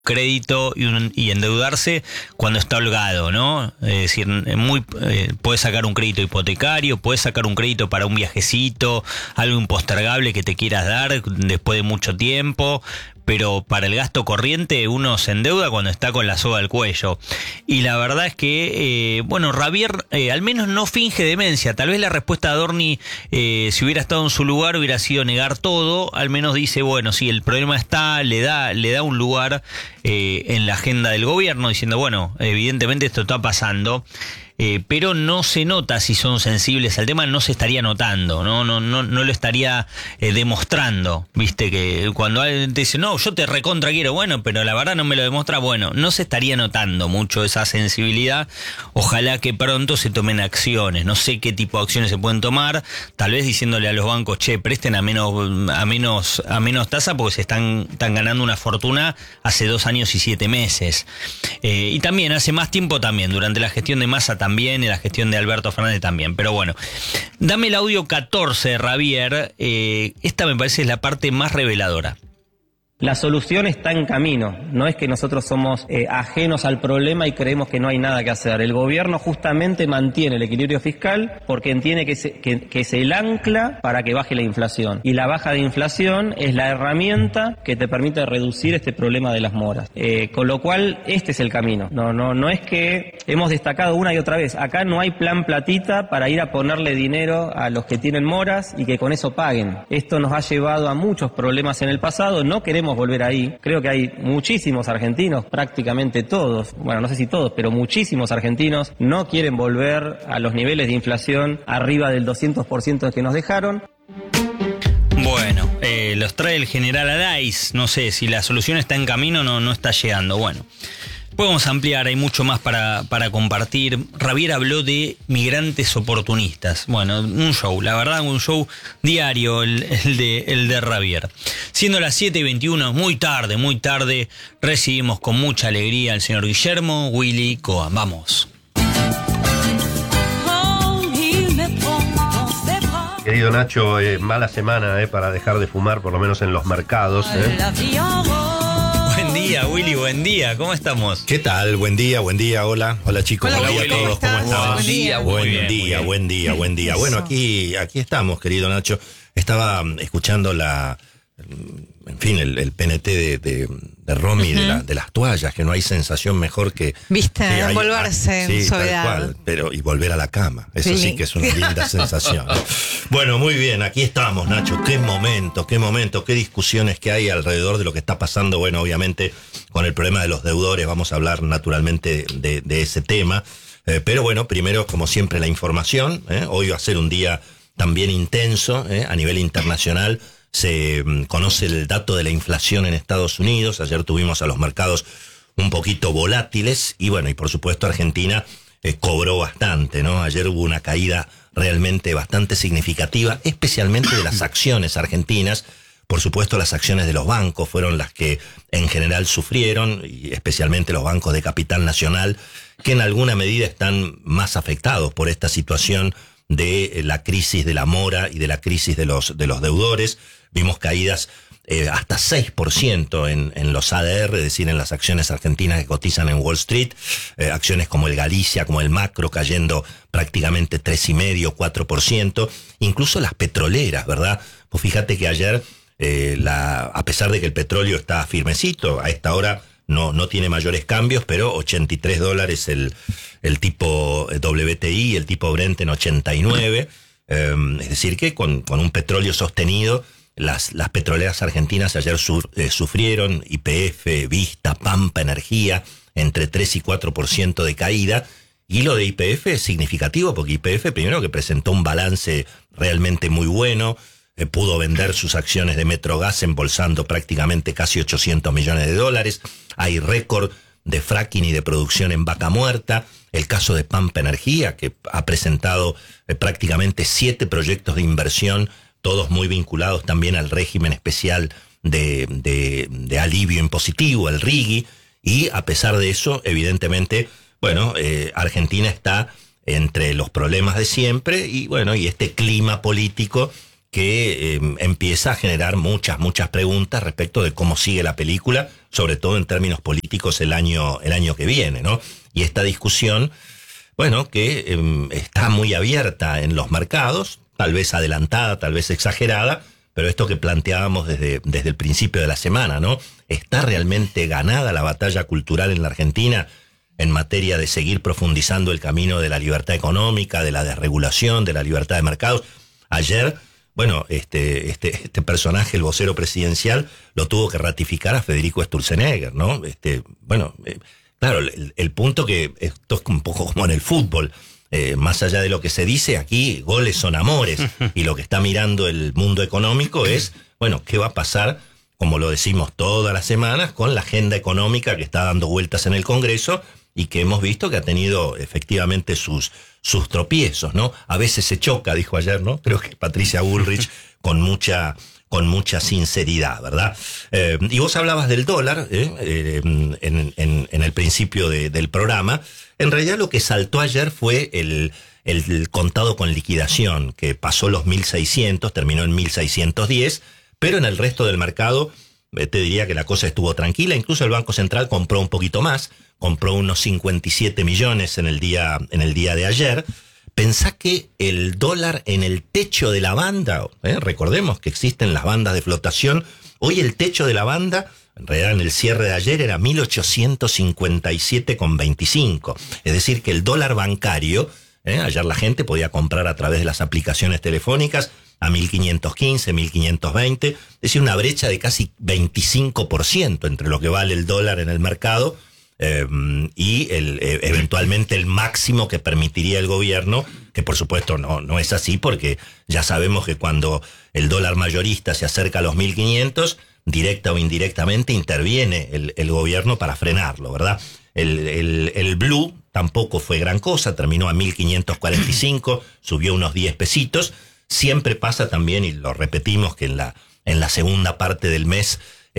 crédito y endeudarse cuando está holgado, ¿no? Es decir, puedes sacar un crédito hipotecario, puedes sacar un crédito para un viajecito, algo impostergable que te quieras dar después de mucho tiempo, pero para el gasto corriente uno se endeuda cuando está con la soga al cuello. Y la verdad es que, Javier al menos no finge demencia. Tal vez la respuesta de Adorni, si hubiera estado en su lugar, hubiera sido negar todo. Al menos dice, bueno, sí, el problema está, le da un lugar en la agenda del gobierno, diciendo, bueno, evidentemente esto está pasando. Pero no se nota si son sensibles al tema, no se estaría notando, no lo estaría demostrando, viste, que cuando alguien te dice, no, yo te recontra quiero, bueno, pero la verdad no me lo demuestra, bueno, no se estaría notando mucho esa sensibilidad. Ojalá que pronto se tomen acciones, no sé qué tipo de acciones se pueden tomar, tal vez diciéndole a los bancos, che, presten a menos tasa porque se están ganando una fortuna hace 2 años y 7 meses. Y también hace más tiempo también, durante la gestión de Massa también, en la gestión de Alberto Fernández también. Pero bueno, dame el audio 14, Javier. Esta me parece es la parte más reveladora. La solución está en camino, no es que nosotros somos ajenos al problema y creemos que no hay nada que hacer. El gobierno justamente mantiene el equilibrio fiscal porque entiende que es el ancla para que baje la inflación. Y la baja de inflación es la herramienta que te permite reducir este problema de las moras. Con lo cual, este es el camino. No es que hemos destacado una y otra vez. Acá no hay plan platita para ir a ponerle dinero a los que tienen moras y que con eso paguen. Esto nos ha llevado a muchos problemas en el pasado, no queremos volver ahí. Creo que hay muchísimos argentinos, prácticamente todos, bueno, no sé si todos, pero muchísimos argentinos no quieren volver a los niveles de inflación arriba del 200% que nos dejaron. Bueno, los trae el general Araiz, no sé si la solución está en camino, no está llegando. Bueno, podemos ampliar, hay mucho más para compartir. Javier habló de migrantes oportunistas. Bueno, un show, la verdad, un show diario el de Javier. Siendo las 7:21, muy tarde, recibimos con mucha alegría al señor Guillermo Willy Cohen. Vamos. Querido Nacho, mala semana para dejar de fumar, por lo menos en los mercados. Buen día, Willy, buen día, ¿cómo estamos? ¿Qué tal? Buen día, hola chicos, hola a todos, ¿cómo están? Buen día. Bueno, aquí estamos, querido Nacho. Estaba escuchando el PNT de Romy, de las toallas, que no hay sensación mejor que... Viste, envolverse en soledad. Tal cual, y volver a la cama, eso sí que es una linda sensación. Bueno, muy bien, aquí estamos, Nacho, qué momento, qué discusiones que hay alrededor de lo que está pasando. Bueno, obviamente, con el problema de los deudores vamos a hablar naturalmente de ese tema, pero bueno, primero, como siempre, la información. Hoy va a ser un día también intenso a nivel internacional. Se conoce el dato de la inflación en Estados Unidos. Ayer tuvimos a los mercados un poquito volátiles y bueno, y por supuesto Argentina cobró bastante, ¿no? Ayer hubo una caída realmente bastante significativa, especialmente de las acciones argentinas. Por supuesto, las acciones de los bancos fueron las que en general sufrieron, y especialmente los bancos de capital nacional, que en alguna medida están más afectados por esta situación de la crisis de la mora y de la crisis de los deudores. Vimos caídas hasta 6% en los ADR, es decir, en las acciones argentinas que cotizan en Wall Street. Acciones como el Galicia, como el Macro, cayendo prácticamente 3,5%, 4%. Incluso las petroleras, ¿verdad? Pues fíjate que ayer, a pesar de que el petróleo está firmecito, a esta hora no tiene mayores cambios, pero $83 el tipo WTI, el tipo Brent en 89. Es decir que con un petróleo sostenido, las petroleras argentinas ayer sufrieron YPF, Vista, Pampa Energía, entre 3 y 4% de caída. Y lo de YPF es significativo porque YPF, primero, que presentó un balance realmente muy bueno, pudo vender sus acciones de Metrogas embolsando prácticamente casi $800 millones. Hay récord de fracking y de producción en Vaca Muerta. El caso de Pampa Energía, que ha presentado prácticamente 7 proyectos de inversión, todos muy vinculados también al régimen especial de alivio impositivo, el RIGI, y a pesar de eso, evidentemente, bueno, Argentina está entre los problemas de siempre y bueno, y este clima político que empieza a generar muchas preguntas respecto de cómo sigue la película, sobre todo en términos políticos el año que viene, ¿no? Y esta discusión, bueno, que está muy abierta en los mercados, tal vez adelantada, tal vez exagerada, pero esto que planteábamos desde el principio de la semana, ¿no? ¿Está realmente ganada la batalla cultural en la Argentina en materia de seguir profundizando el camino de la libertad económica, de la desregulación, de la libertad de mercados? Ayer, bueno, este personaje, el vocero presidencial, lo tuvo que ratificar a Federico Sturzenegger, ¿no? Claro, el punto que esto es un poco como en el fútbol. Más allá de lo que se dice, aquí goles son amores, y lo que está mirando el mundo económico es, bueno, ¿qué va a pasar, como lo decimos todas las semanas, con la agenda económica que está dando vueltas en el Congreso y que hemos visto que ha tenido efectivamente sus tropiezos, ¿no? A veces se choca, dijo ayer, ¿no? Creo que Patricia Bullrich con mucha sinceridad, ¿verdad? Y vos hablabas del dólar en el principio del programa. En realidad lo que saltó ayer fue el contado con liquidación, que pasó los 1.600, terminó en 1.610, pero en el resto del mercado te diría que la cosa estuvo tranquila. Incluso el Banco Central compró un poquito más, compró unos 57 millones en el día de ayer. Pensá que el dólar en el techo de la banda, recordemos que existen las bandas de flotación, hoy el techo de la banda, en realidad en el cierre de ayer era 1.857,25. Es decir, que el dólar bancario, ayer la gente podía comprar a través de las aplicaciones telefónicas a 1.515, 1.520, es decir, una brecha de casi 25% entre lo que vale el dólar en el mercado y eventualmente el máximo que permitiría el gobierno, que por supuesto no es así, porque ya sabemos que cuando el dólar mayorista se acerca a los 1.500, directa o indirectamente interviene el gobierno para frenarlo, ¿verdad? El blue tampoco fue gran cosa, terminó a 1.545, subió unos 10 pesitos. Siempre pasa también, y lo repetimos, que en la segunda parte del mes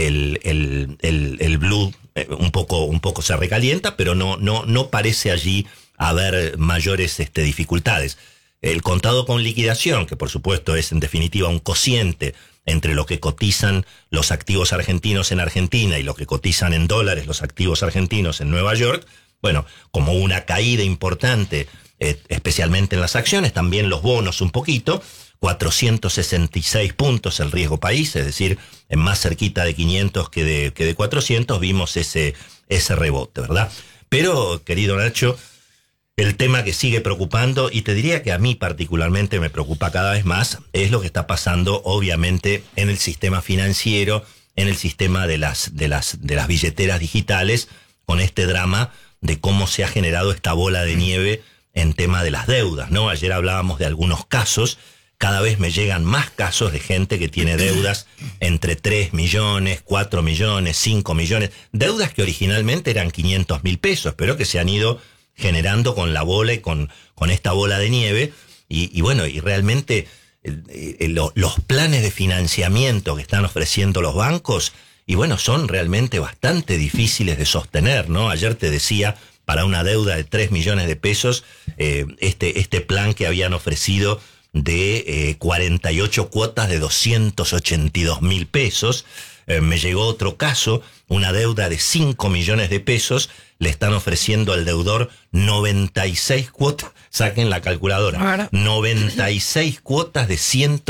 el blue un poco se recalienta, pero no parece allí haber mayores dificultades. El contado con liquidación, que por supuesto es en definitiva un cociente entre lo que cotizan los activos argentinos en Argentina y lo que cotizan en dólares los activos argentinos en Nueva York, bueno, como una caída importante, especialmente en las acciones, también los bonos un poquito, 466 puntos el riesgo país, es decir, en más cerquita de 500 que de 400 vimos ese rebote, ¿verdad? Pero, querido Nacho, el tema que sigue preocupando, y te diría que a mí particularmente me preocupa cada vez más, es lo que está pasando obviamente en el sistema financiero, en el sistema de las billeteras digitales, con este drama de cómo se ha generado esta bola de nieve en tema de las deudas, ¿no? Ayer hablábamos de algunos casos. Cada vez me llegan más casos de gente que tiene deudas entre 3 millones, 4 millones, 5 millones. Deudas que originalmente eran 500.000 pesos, pero que se han ido generando con la bola y con esta bola de nieve. Y bueno, y realmente los planes de financiamiento que están ofreciendo los bancos, y bueno, son realmente bastante difíciles de sostener, ¿no? Ayer te decía, para una deuda de 3 millones de pesos, este plan que habían ofrecido de 48 cuotas de 282.000 pesos. Me llegó otro caso, una deuda de 5 millones de pesos, le están ofreciendo al deudor 96 cuotas, saquen la calculadora, 96 cuotas de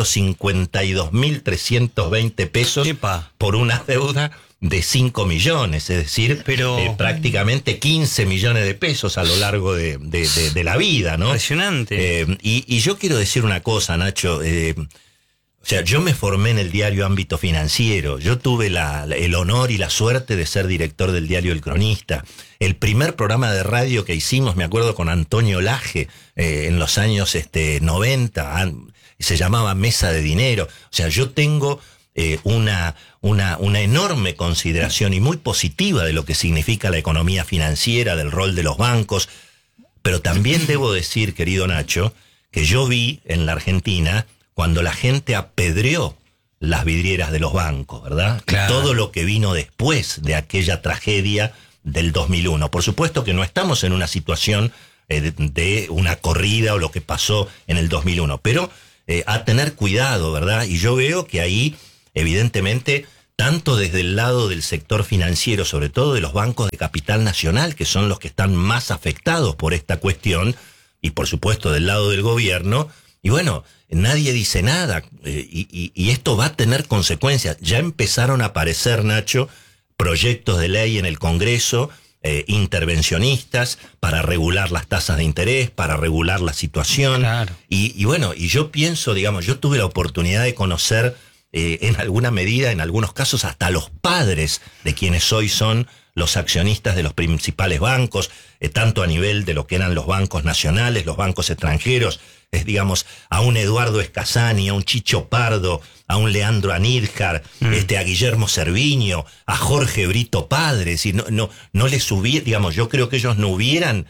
152.320 pesos por una deuda de 5 millones, es decir, prácticamente 15 millones de pesos a lo largo de la vida, ¿no? Impresionante. Y yo quiero decir una cosa, Nacho, o sea, yo me formé en el diario Ámbito Financiero, yo tuve el honor y la suerte de ser director del diario El Cronista. El primer programa de radio que hicimos, me acuerdo, con Antonio Laje, en los años 90, se llamaba Mesa de Dinero. O sea, yo tengo una enorme consideración y muy positiva de lo que significa la economía financiera, del rol de los bancos. Pero también debo decir, querido Nacho, que yo vi en la Argentina cuando la gente apedreó las vidrieras de los bancos, ¿verdad? Claro. Todo lo que vino después de aquella tragedia del 2001. Por supuesto que no estamos en una situación de una corrida o lo que pasó en el 2001, pero a tener cuidado, ¿verdad? Y yo veo que ahí, evidentemente, tanto desde el lado del sector financiero, sobre todo de los bancos de capital nacional, que son los que están más afectados por esta cuestión, y por supuesto del lado del gobierno. Y bueno, nadie dice nada, y esto va a tener consecuencias. Ya empezaron a aparecer, Nacho, proyectos de ley en el Congreso, intervencionistas para regular las tasas de interés, para regular la situación. Claro. Y bueno, y yo pienso, digamos, yo tuve la oportunidad de conocer en alguna medida, en algunos casos, hasta los padres de quienes hoy son los accionistas de los principales bancos, tanto a nivel de lo que eran los bancos nacionales, los bancos extranjeros, digamos, a un Eduardo Escasani, a un Chicho Pardo, a un Leandro Anídjar, a Guillermo Cerviño, a Jorge Brito Padre. Es decir, no les hubiera, digamos, yo creo que ellos no hubieran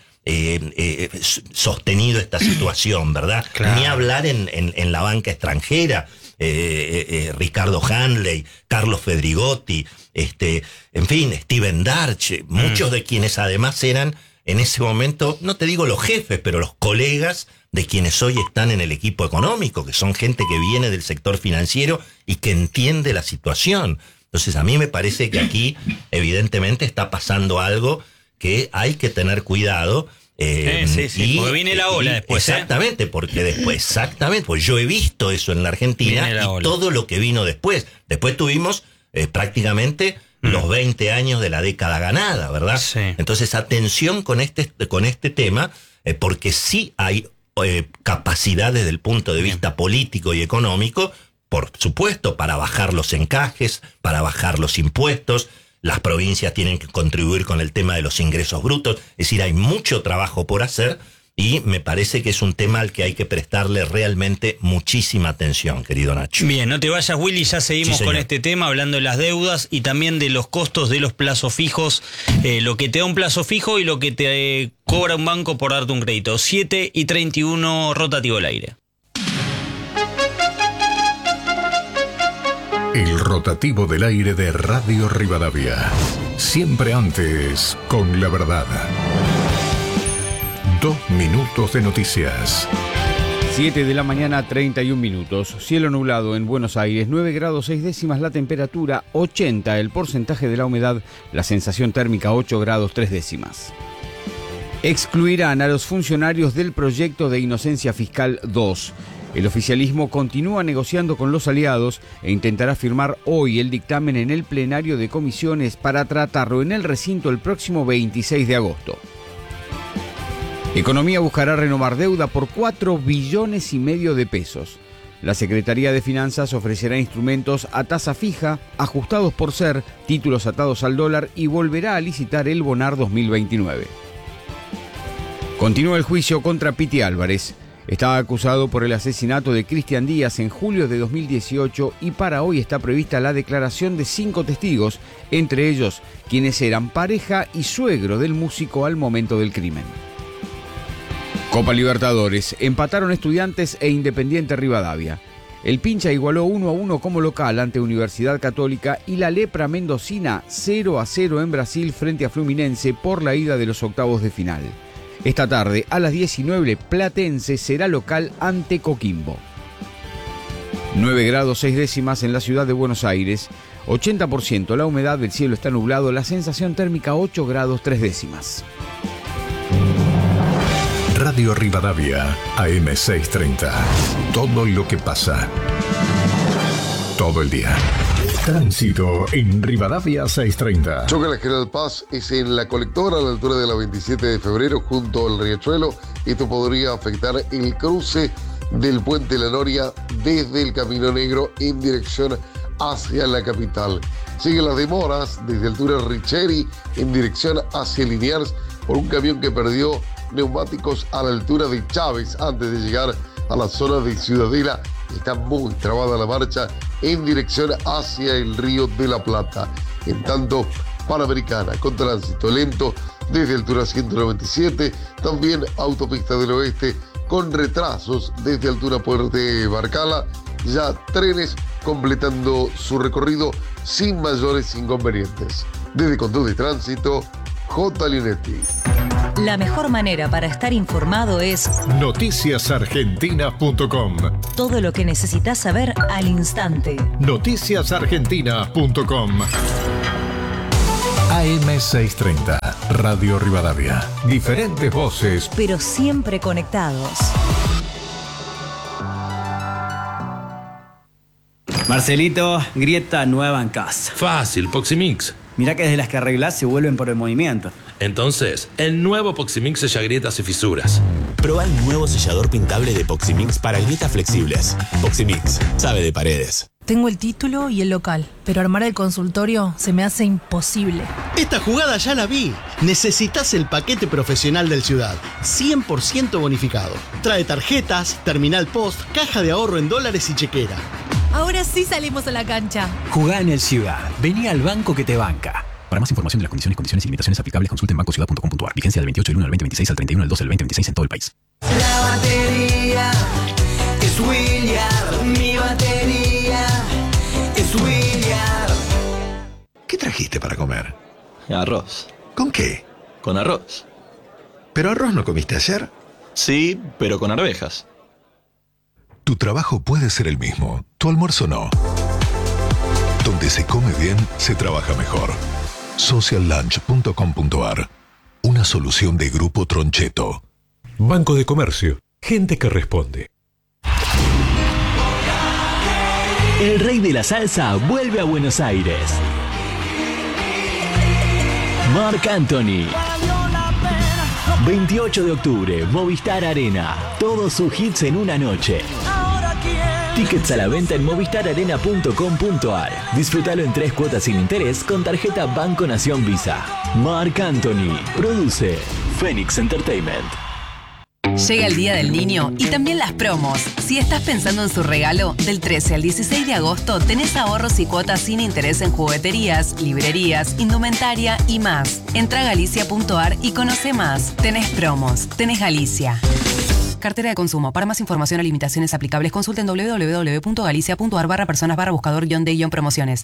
sostenido esta situación, ¿verdad? Claro. Ni hablar en la banca extranjera. Ricardo Hanley, Carlos Fedrigotti, en fin, Steven Darche, muchos de quienes además eran en ese momento, no te digo los jefes, pero los colegas de quienes hoy están en el equipo económico, que son gente que viene del sector financiero y que entiende la situación. Entonces a mí me parece que aquí evidentemente está pasando algo que hay que tener cuidado. Sí, porque viene la ola después. Exactamente, porque después, pues yo he visto eso en la Argentina y todo lo que vino después. Después tuvimos prácticamente los 20 años de la década ganada, ¿verdad? Sí. Entonces, atención con este tema, porque sí hay capacidad desde el punto de vista político y económico, por supuesto, para bajar los encajes, para bajar los impuestos. Las provincias tienen que contribuir con el tema de los ingresos brutos. Es decir, hay mucho trabajo por hacer y me parece que es un tema al que hay que prestarle realmente muchísima atención, querido Nacho. Bien, no te vayas, Willy, ya seguimos con este tema, hablando de las deudas y también de los costos de los plazos fijos, lo que te da un plazo fijo y lo que te cobra un banco por darte un crédito. 7:31, rotativo al aire. El rotativo del aire de Radio Rivadavia. Siempre antes, con la verdad. 2 minutos de noticias. 7 de la mañana, 31 minutos. Cielo nublado en Buenos Aires, 9 grados 6 décimas la temperatura, 80 el porcentaje de la humedad, la sensación térmica 8 grados 3 décimas. Excluirán a los funcionarios del proyecto de Inocencia Fiscal 2. El oficialismo continúa negociando con los aliados e intentará firmar hoy el dictamen en el plenario de comisiones para tratarlo en el recinto el próximo 26 de agosto. Economía buscará renovar deuda por 4,5 billones de pesos. La Secretaría de Finanzas ofrecerá instrumentos a tasa fija, ajustados por ser, títulos atados al dólar y volverá a licitar el Bonar 2029. Continúa el juicio contra Piti Álvarez. Está acusado por el asesinato de Cristian Díaz en julio de 2018 y para hoy está prevista la declaración de 5 testigos, entre ellos quienes eran pareja y suegro del músico al momento del crimen. Copa Libertadores, empataron Estudiantes e Independiente Rivadavia. El Pincha igualó 1-1 como local ante Universidad Católica y la Lepra Mendocina 0-0 en Brasil frente a Fluminense por la ida de los octavos de final. Esta tarde, a las 19, Platense será local ante Coquimbo. 9 grados 6 décimas en la ciudad de Buenos Aires, 80% la humedad, del cielo está nublado, la sensación térmica 8 grados 3 décimas. Radio Rivadavia, AM630. Todo lo que pasa. Todo el día. Tránsito en Rivadavia 630. Choque la General Paz es en la colectora a la altura de la 27 de febrero junto al Riachuelo. Esto podría afectar el cruce del Puente La Noria desde el Camino Negro en dirección hacia la capital. Siguen las demoras desde altura Richeri en dirección hacia Liniers por un camión que perdió neumáticos a la altura de Chávez antes de llegar a la zona de Ciudadela. Está muy trabada la marcha en dirección hacia el Río de la Plata. En tanto, Panamericana con tránsito lento desde altura 197, también Autopista del Oeste con retrasos desde altura Puente Barcala, ya trenes completando su recorrido sin mayores inconvenientes. Desde Control de Tránsito, J. Linetti. La mejor manera para estar informado es noticiasargentina.com. Todo lo que necesitas saber al instante. Noticiasargentina.com. AM630, Radio Rivadavia. Diferentes voces, pero siempre conectados. Marcelito, grieta nueva en casa. Fácil, Poximix. Mirá que desde las que arreglás se vuelven por el movimiento. Entonces, el nuevo Poximix sella grietas y fisuras. Prueba el nuevo sellador pintable de Poximix para grietas flexibles. Poximix, sabe de paredes. Tengo el título y el local, pero armar el consultorio se me hace imposible. Esta jugada ya la vi. Necesitas el paquete profesional del Ciudad, 100% bonificado. Trae tarjetas, terminal post, caja de ahorro en dólares y chequera. Ahora sí salimos a la cancha. Jugá en el Ciudad. Vení al banco que te banca. Para más información de las condiciones y limitaciones aplicables, consulte en bancociudad.com.ar. Vigencia del 28 del 1 al 2026 al 31 del 12 del 2026 en todo el país. La batería es Williard. Mi batería es Williard. ¿Qué trajiste para comer? Arroz. ¿Con qué? Con arroz. ¿Pero arroz no comiste ayer? Sí, pero con arvejas. Tu trabajo puede ser el mismo, tu almuerzo no. Donde se come bien, se trabaja mejor. Sociallunch.com.ar. Una solución de Grupo Troncheto. Banco de Comercio. Gente que responde. El rey de la salsa vuelve a Buenos Aires. Marc Anthony. 28 de octubre, Movistar Arena. Todos sus hits en una noche. Tickets a la venta en movistararena.com.ar. Disfrútalo en 3 cuotas sin interés con tarjeta Banco Nación Visa. Marc Anthony. Produce Phoenix Entertainment. Llega el Día del Niño y también las promos. Si estás pensando en su regalo, del 13 al 16 de agosto tenés ahorros y cuotas sin interés en jugueterías, librerías, indumentaria y más. Entra a galicia.ar y conoce más. Tenés promos, tenés Galicia. Cartera de consumo. Para más información o limitaciones aplicables, consulten www.galicia.ar/personas/buscador-de-promociones.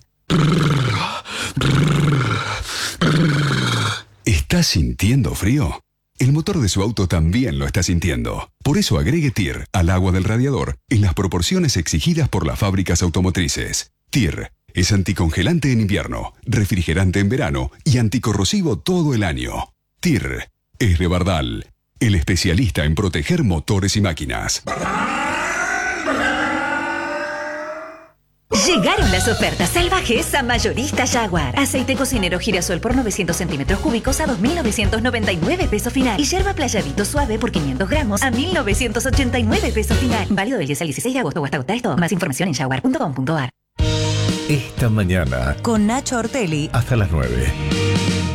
¿Estás sintiendo frío? El motor de su auto también lo está sintiendo. Por eso agregue TIR al agua del radiador en las proporciones exigidas por las fábricas automotrices. TIR es anticongelante en invierno, refrigerante en verano y anticorrosivo todo el año. TIR es de Bardal, el especialista en proteger motores y máquinas. Llegaron las ofertas salvajes a Mayorista Jaguar. Aceite cocinero girasol por 900 centímetros cúbicos a 2.999 pesos final. Y yerba playadito suave por 500 gramos a 1.989 pesos final. Válido del 10 al 16 de agosto o hasta agotar esto. Más información en jaguar.com.ar. Esta mañana con Nacho Ortelli hasta las 9.